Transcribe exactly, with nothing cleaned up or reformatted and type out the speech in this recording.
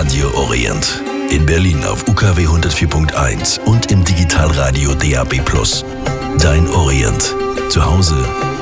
Radio Orient. In Berlin auf U K W hundertvier Punkt eins und im Digitalradio D A B plus. Dein Orient. Zu Hause